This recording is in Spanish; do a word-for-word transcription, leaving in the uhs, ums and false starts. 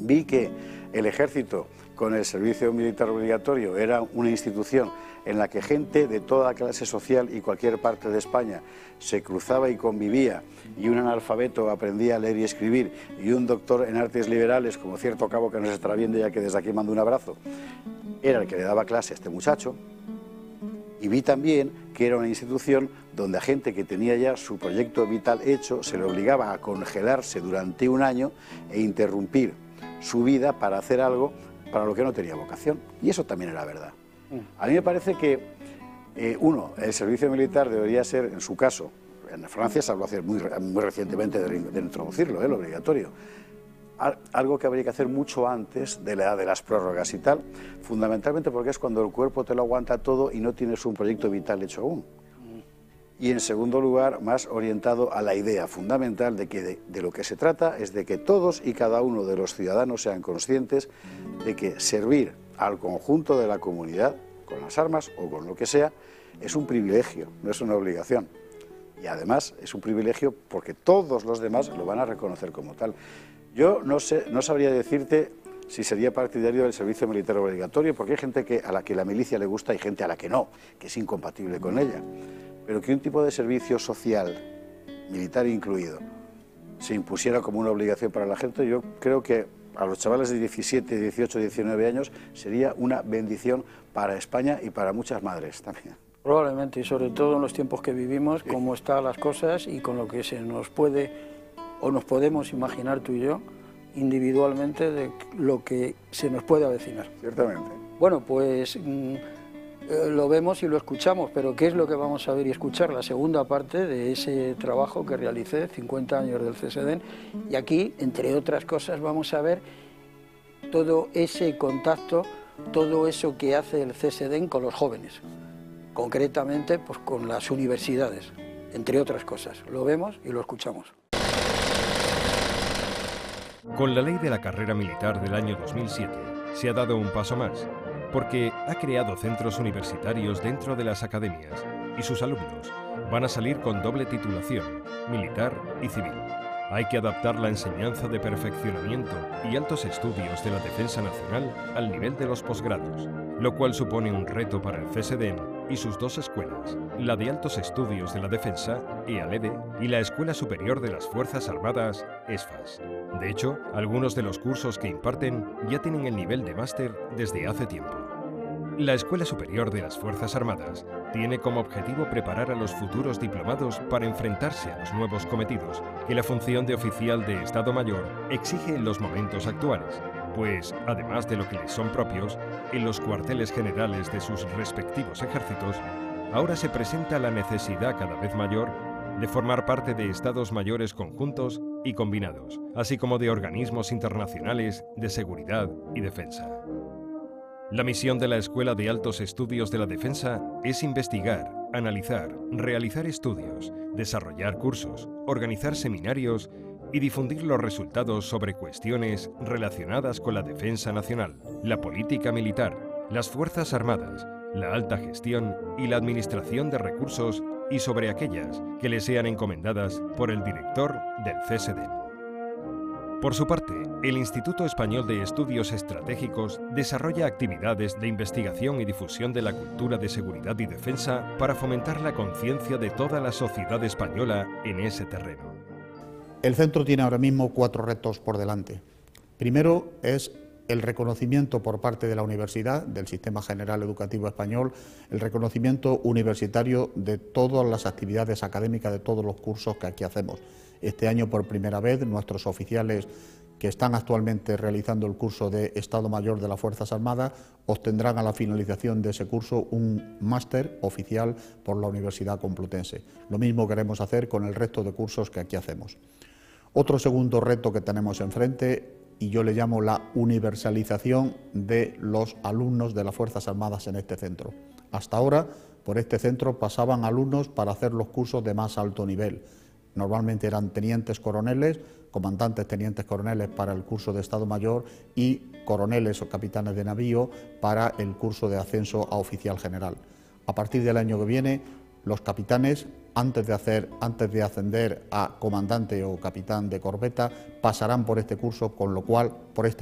vi que el ejército con el servicio militar obligatorio era una institución en la que gente de toda clase social y cualquier parte de España se cruzaba y convivía, y un analfabeto aprendía a leer y escribir, y un doctor en artes liberales, como cierto cabo que nos estará viendo, ya que desde aquí mando un abrazo, era el que le daba clase a este muchacho. Y vi también que era una institución donde a gente que tenía ya su proyecto vital hecho se le obligaba a congelarse durante un año e interrumpir su vida para hacer algo para lo que no tenía vocación. Y eso también era verdad. A mí me parece que, eh, uno, el servicio militar debería ser, en su caso, en Francia se habló hace muy, muy recientemente de, de introducirlo, eh, lo obligatorio. Algo que habría que hacer mucho antes de la edad de las prórrogas y tal, fundamentalmente porque es cuando el cuerpo te lo aguanta todo y no tienes un proyecto vital hecho aún. Y en segundo lugar, más orientado a la idea fundamental de que de, de lo que se trata es de que todos y cada uno de los ciudadanos sean conscientes de que servir al conjunto de la comunidad, con las armas o con lo que sea, es un privilegio, no es una obligación. Y además es un privilegio porque todos los demás lo van a reconocer como tal. Yo no sé, no sabría decirte si sería partidario del servicio militar obligatorio, porque hay gente que, a la que la milicia le gusta y gente a la que no, que es incompatible con ella. Pero que un tipo de servicio social, militar incluido, se impusiera como una obligación para la gente, yo creo que a los chavales de diecisiete, dieciocho, diecinueve años sería una bendición para España y para muchas madres también. Probablemente, y sobre todo en los tiempos que vivimos, sí. Cómo están las cosas y con lo que se nos puede o nos podemos imaginar tú y yo individualmente de lo que se nos puede avecinar. Ciertamente. Bueno, pues mmm, eh, lo vemos y lo escuchamos, pero ¿qué es lo que vamos a ver y escuchar? La segunda parte de ese trabajo que realicé, cincuenta años del C S D E N, y aquí, entre otras cosas, vamos a ver todo ese contacto, todo eso que hace el C S D E N con los jóvenes, concretamente pues, con las universidades, entre otras cosas. Lo vemos y lo escuchamos. Con la ley de la carrera militar del año dos mil siete se ha dado un paso más, porque ha creado centros universitarios dentro de las academias y sus alumnos van a salir con doble titulación, militar y civil. Hay que adaptar la enseñanza de perfeccionamiento y altos estudios de la defensa nacional al nivel de los posgrados, lo cual supone un reto para el C S D E N y sus dos escuelas, la de Altos Estudios de la Defensa, E A L E D E, y la Escuela Superior de las Fuerzas Armadas, ESFAS. De hecho, algunos de los cursos que imparten ya tienen el nivel de máster desde hace tiempo. La Escuela Superior de las Fuerzas Armadas tiene como objetivo preparar a los futuros diplomados para enfrentarse a los nuevos cometidos que la función de oficial de Estado Mayor exige en los momentos actuales, pues, además de lo que les son propios, en los cuarteles generales de sus respectivos ejércitos, ahora se presenta la necesidad cada vez mayor de formar parte de Estados Mayores conjuntos y combinados, así como de organismos internacionales de seguridad y defensa. La misión de la Escuela de Altos Estudios de la Defensa es investigar, analizar, realizar estudios, desarrollar cursos, organizar seminarios y difundir los resultados sobre cuestiones relacionadas con la defensa nacional, la política militar, las Fuerzas Armadas, la alta gestión y la administración de recursos y sobre aquellas que le sean encomendadas por el director del C S D E N. Por su parte, el Instituto Español de Estudios Estratégicos desarrolla actividades de investigación y difusión de la cultura de seguridad y defensa para fomentar la conciencia de toda la sociedad española en ese terreno. El centro tiene ahora mismo cuatro retos por delante. Primero es el reconocimiento por parte de la universidad, del Sistema General Educativo Español, el reconocimiento universitario de todas las actividades académicas, de todos los cursos que aquí hacemos. Este año, por primera vez, nuestros oficiales que están actualmente realizando el curso de Estado Mayor de las Fuerzas Armadas obtendrán a la finalización de ese curso un máster oficial por la Universidad Complutense. Lo mismo queremos hacer con el resto de cursos que aquí hacemos. Otro segundo reto que tenemos enfrente, y yo le llamo la universalización de los alumnos de las Fuerzas Armadas en este centro. Hasta ahora, por este centro pasaban alumnos para hacer los cursos de más alto nivel. Normalmente eran tenientes coroneles, comandantes tenientes coroneles para el curso de Estado Mayor y coroneles o capitanes de navío para el curso de ascenso a oficial general. A partir del año que viene, los capitanes, antes de, hacer, antes de ascender a comandante o capitán de corbeta, pasarán por este curso, con lo cual, por este